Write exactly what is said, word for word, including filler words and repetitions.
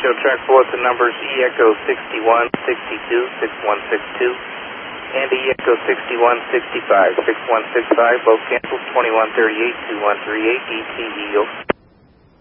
show track bulletin numbers E Echo sixty-one sixty-two six one six two and E Echo sixty-one sixty-five six one six five, both canceled, twenty-one thirty-eight two one three eight, E T E O.